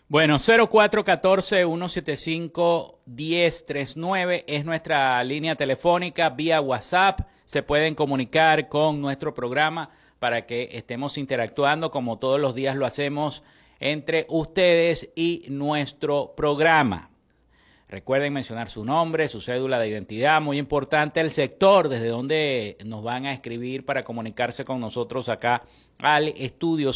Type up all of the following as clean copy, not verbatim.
Bueno, 0414-175-1039 es nuestra línea telefónica. Vía WhatsApp se pueden comunicar con nuestro programa para que estemos interactuando como todos los días lo hacemos entre ustedes y nuestro programa. Recuerden mencionar su nombre, su cédula de identidad, muy importante, el sector desde donde nos van a escribir para comunicarse con nosotros acá al estudio.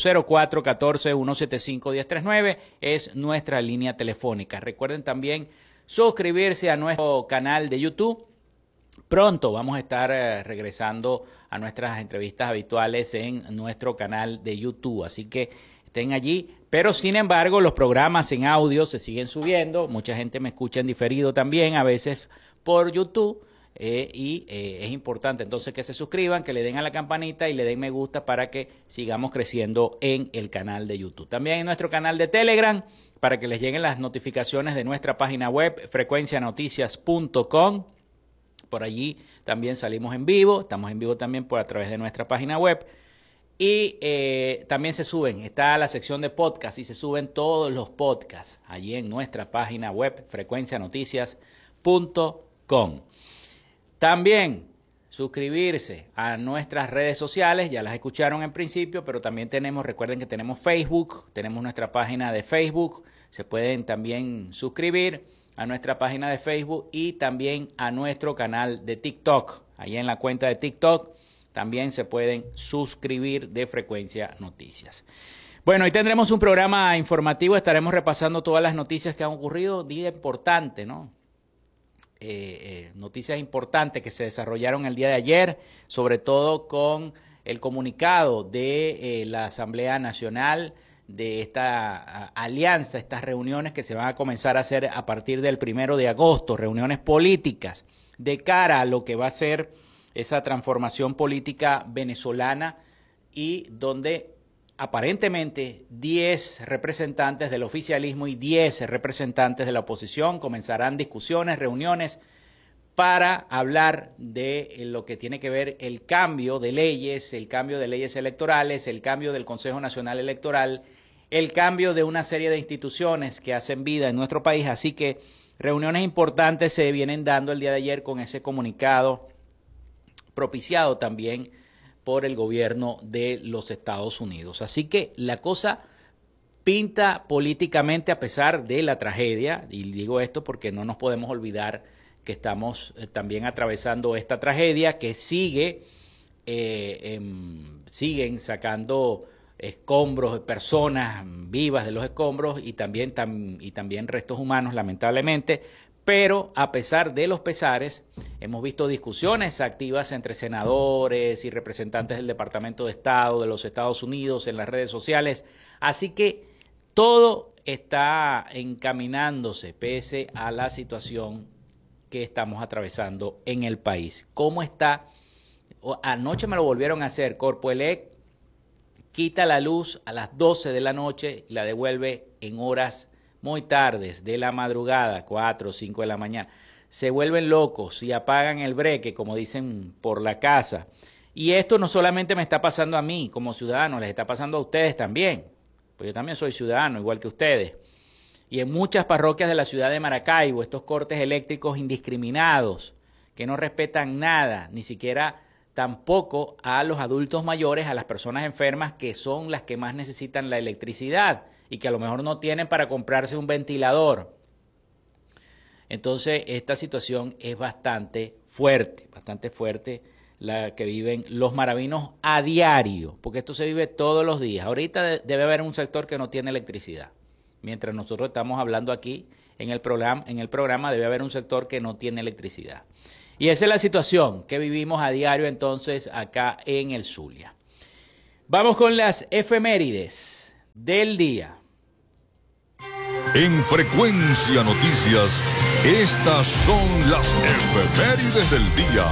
0414-175-1039 es nuestra línea telefónica. Recuerden también suscribirse a nuestro canal de YouTube. Pronto vamos a estar regresando a nuestras entrevistas habituales en nuestro canal de YouTube, así que estén allí. Pero sin embargo, los programas en audio se siguen subiendo. Mucha gente me escucha en diferido también, a veces por YouTube. Es importante entonces que se suscriban, que le den a la campanita y le den me gusta para que sigamos creciendo en el canal de YouTube. También en nuestro canal de Telegram, para que les lleguen las notificaciones de nuestra página web, frecuencianoticias.com. Por allí también salimos en vivo. Estamos en vivo también a través de nuestra página web. Y también se suben, está la sección de podcast y se suben todos los podcasts allí en nuestra página web, frecuencianoticias.com. También suscribirse a nuestras redes sociales, ya las escucharon en principio, pero también recuerden que tenemos Facebook, tenemos nuestra página de Facebook, se pueden también suscribir a nuestra página de Facebook y también a nuestro canal de TikTok, allí en la cuenta de TikTok. También se pueden suscribir de Frecuencia Noticias. Bueno, hoy tendremos un programa informativo. Estaremos repasando todas las noticias que han ocurrido. Día importante, ¿no? Noticias importantes que se desarrollaron el día de ayer, sobre todo con el comunicado de la Asamblea Nacional, de esta alianza, estas reuniones que se van a comenzar a hacer a partir del 1 de agosto, reuniones políticas de cara a lo que va a ser esa transformación política venezolana y donde aparentemente 10 representantes del oficialismo y 10 representantes de la oposición comenzarán discusiones, reuniones para hablar de lo que tiene que ver el cambio de leyes electorales, el cambio del Consejo Nacional Electoral, el cambio de una serie de instituciones que hacen vida en nuestro país. Así que reuniones importantes se vienen dando el día de ayer con ese comunicado propiciado también por el gobierno de los Estados Unidos. Así que la cosa pinta políticamente a pesar de la tragedia, y digo esto porque no nos podemos olvidar que estamos también atravesando esta tragedia que siguen sacando escombros, personas vivas de los escombros y también restos humanos, lamentablemente. Pero a pesar de los pesares, hemos visto discusiones activas entre senadores y representantes del Departamento de Estado de los Estados Unidos en las redes sociales. Así que todo está encaminándose pese a la situación que estamos atravesando en el país. ¿Cómo está? Anoche me lo volvieron a hacer. Corpoelec quita la luz a las 12 de la noche y la devuelve en horas muy tardes de la madrugada, 4 o 5 de la mañana. Se vuelven locos y apagan el breque, como dicen por la casa. Y esto no solamente me está pasando a mí como ciudadano, les está pasando a ustedes también. Pues yo también soy ciudadano, igual que ustedes. Y en muchas parroquias de la ciudad de Maracaibo, estos cortes eléctricos indiscriminados, que no respetan nada, ni siquiera tampoco a los adultos mayores, a las personas enfermas, que son las que más necesitan la electricidad y que a lo mejor no tienen para comprarse un ventilador. Entonces, esta situación es bastante fuerte la que viven los maravinos a diario, porque esto se vive todos los días. Ahorita debe haber un sector que no tiene electricidad. Mientras nosotros estamos hablando aquí en el programa debe haber un sector que no tiene electricidad. Y esa es la situación que vivimos a diario entonces acá en el Zulia. Vamos con las efemérides del día. En Frecuencia Noticias, estas son las efemérides del día.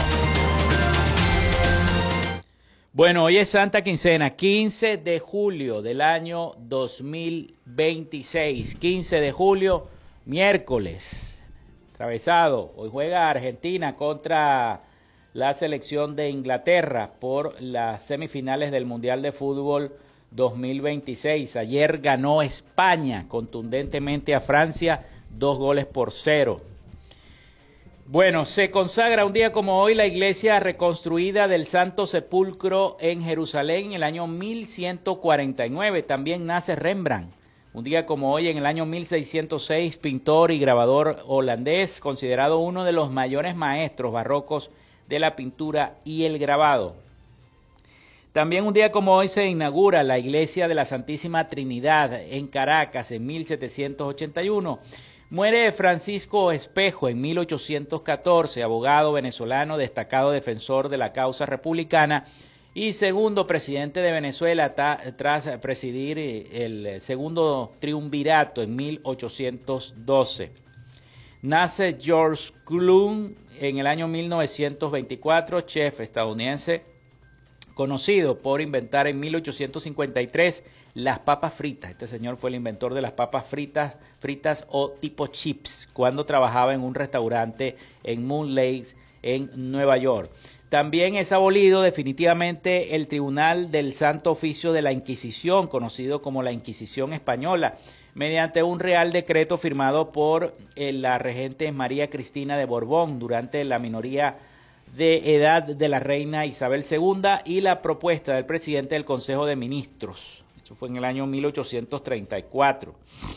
Bueno, hoy es Santa Quincena, 15 de julio del año 2026. 15 de julio, miércoles. Atravesado, hoy juega Argentina contra la selección de Inglaterra por las semifinales del Mundial de Fútbol 2026. Ayer ganó España contundentemente a Francia 2-0. Bueno, se consagra un día como hoy la iglesia reconstruida del Santo Sepulcro en Jerusalén en el año 1149. También nace Rembrandt. Un día como hoy, en el año 1606, pintor y grabador holandés, considerado uno de los mayores maestros barrocos de la pintura y el grabado. También un día como hoy se inaugura la iglesia de la Santísima Trinidad en Caracas en 1781. Muere Francisco Espejo en 1814, abogado venezolano, destacado defensor de la causa republicana y segundo presidente de Venezuela tras presidir el segundo triunvirato en 1812. Nace George Clune en el año 1924, chef estadounidense, conocido por inventar en 1853 las papas fritas. Este señor fue el inventor de las papas fritas o tipo chips, cuando trabajaba en un restaurante en Moon Lakes, en Nueva York. También es abolido definitivamente el Tribunal del Santo Oficio de la Inquisición, conocido como la Inquisición Española, mediante un real decreto firmado por la regente María Cristina de Borbón durante la minoría de edad de la reina Isabel II y la propuesta del presidente del Consejo de Ministros. Eso fue en el año 1834.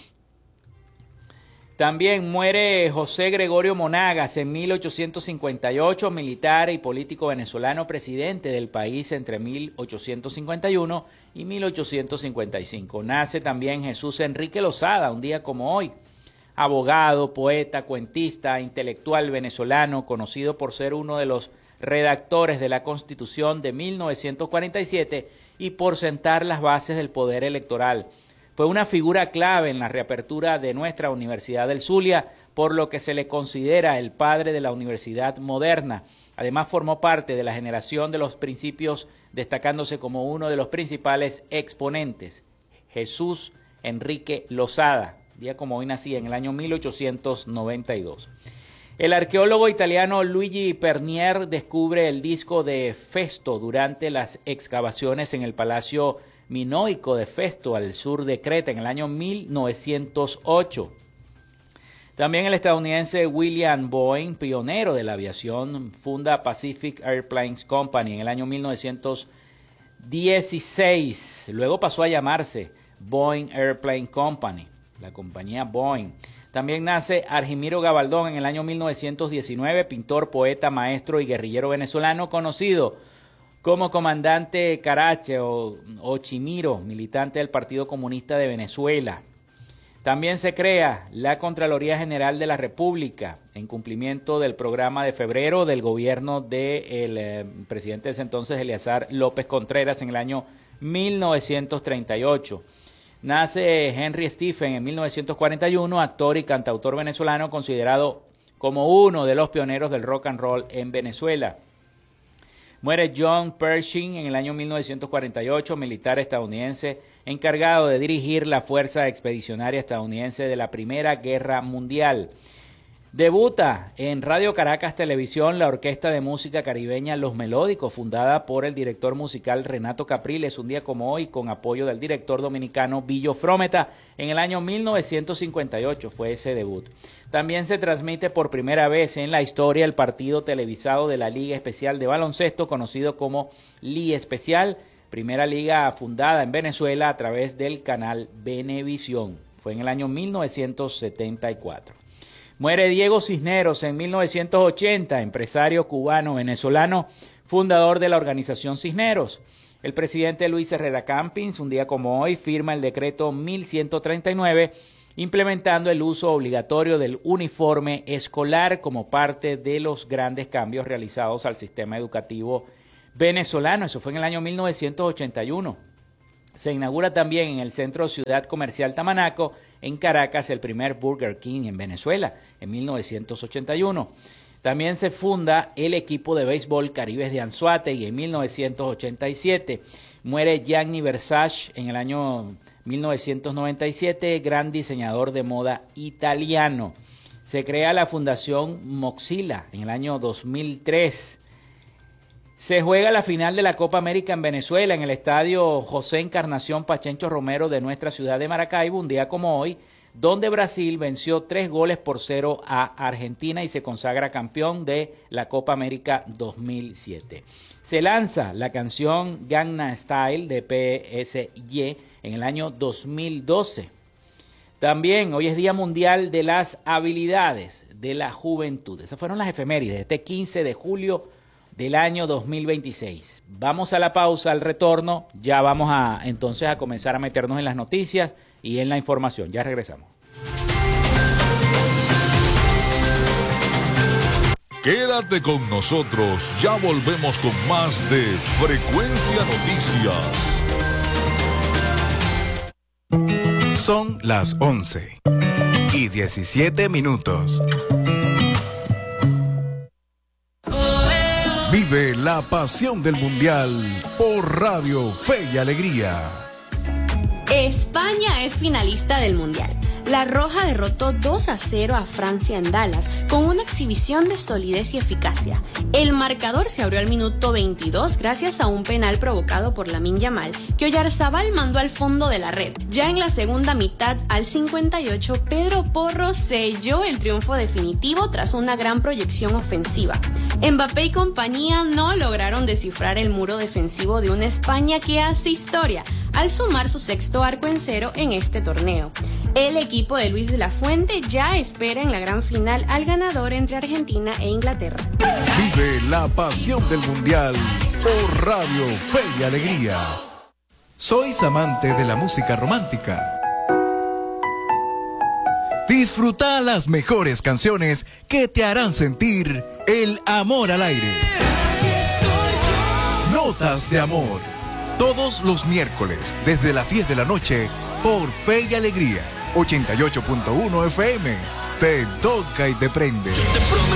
También muere José Gregorio Monagas en 1858, militar y político venezolano, presidente del país entre 1851 y 1855. Nace también Jesús Enrique Lozada, un día como hoy, abogado, poeta, cuentista, intelectual venezolano, conocido por ser uno de los redactores de la Constitución de 1947 y por sentar las bases del poder electoral. Fue una figura clave en la reapertura de nuestra Universidad del Zulia, por lo que se le considera el padre de la universidad moderna. Además, formó parte de la generación de los principios, destacándose como uno de los principales exponentes. Jesús Enrique Lozada, día como hoy nacía en el año 1892. El arqueólogo italiano Luigi Pernier descubre el disco de Festo durante las excavaciones en el Palacio Minoico de Festo, al sur de Creta, en el año 1908. También el estadounidense William Boeing, pionero de la aviación, funda Pacific Airplanes Company en el año 1916. Luego pasó a llamarse Boeing Airplane Company, la compañía Boeing. También nace Argimiro Gabaldón en el año 1919, pintor, poeta, maestro y guerrillero venezolano, conocido como comandante Carache o Chimiro, militante del Partido Comunista de Venezuela. También se crea la Contraloría General de la República, en cumplimiento del programa de febrero del gobierno del presidente de ese entonces, Eleazar López Contreras, en el año 1938. Nace Henry Stephen en 1941, actor y cantautor venezolano, considerado como uno de los pioneros del rock and roll en Venezuela. Muere John Pershing en el año 1948, militar estadounidense encargado de dirigir la Fuerza Expedicionaria Estadounidense de la Primera Guerra Mundial. Debuta en Radio Caracas Televisión la Orquesta de Música Caribeña Los Melódicos, fundada por el director musical Renato Capriles, un día como hoy, con apoyo del director dominicano Billo Frometa. En el año 1958 fue ese debut. También se transmite por primera vez en la historia el partido televisado de la Liga Especial de Baloncesto, conocido como Liga Especial, primera liga fundada en Venezuela a través del canal Venevisión. Fue en el año 1974. Muere Diego Cisneros en 1980, empresario cubano-venezolano, fundador de la organización Cisneros. El presidente Luis Herrera Campins, un día como hoy, firma el decreto 1139, implementando el uso obligatorio del uniforme escolar como parte de los grandes cambios realizados al sistema educativo venezolano. Eso fue en el año 1981. Se inaugura también en el Centro Ciudad Comercial Tamanaco, en Caracas, el primer Burger King en Venezuela, en 1981. También se funda el equipo de béisbol Caribes de Anzoátegui en 1987. Muere Gianni Versace en el año 1997, gran diseñador de moda italiano. Se crea la Fundación Moxila en el año 2003. Se juega la final de la Copa América en Venezuela, en el estadio José Encarnación Pachencho Romero de nuestra ciudad de Maracaibo, un día como hoy, donde Brasil venció 3-0 a Argentina y se consagra campeón de la Copa América 2007. Se lanza la canción Gangnam Style de PSG en el año 2012. También hoy es Día Mundial de las Habilidades de la Juventud. Esas fueron las efemérides de este 15 de julio del año 2026. Vamos a la pausa, al retorno, ya vamos entonces a comenzar a meternos en las noticias y en la información. Ya regresamos. Quédate con nosotros, ya volvemos con más de Frecuencia Noticias. Son las 11:17. Vive la pasión del Mundial por Radio Fe y Alegría. España es finalista del Mundial. La Roja derrotó 2-0 a Francia en Dallas con una exhibición de solidez y eficacia. El marcador se abrió al minuto 22 gracias a un penal provocado por Lamine Yamal que Oyarzabal mandó al fondo de la red. Ya en la segunda mitad, al 58, Pedro Porro selló el triunfo definitivo tras una gran proyección ofensiva. Mbappé y compañía no lograron descifrar el muro defensivo de una España que hace historia al sumar su sexto arco en cero en este torneo. El equipo de Luis de la Fuente ya espera en la gran final al ganador entre Argentina e Inglaterra. Vive la pasión del Mundial por Radio Fe y Alegría. ¿Sois amante de la música romántica? Disfruta las mejores canciones que te harán sentir el amor al aire. Notas de amor. Todos los miércoles, desde las 10 de la noche, por Fe y Alegría, 88.1 FM. Te toca y te prende.